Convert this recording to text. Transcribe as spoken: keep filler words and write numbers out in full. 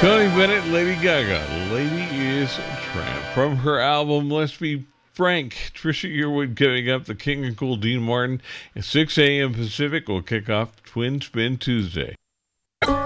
Tony Bennett, Lady Gaga. Lady is Tramp. From her album, Let's Be Frank, Trisha Yearwood coming up, the King and Cool Dean Martin. At six a.m. Pacific, will kick off Twin Spin Tuesday.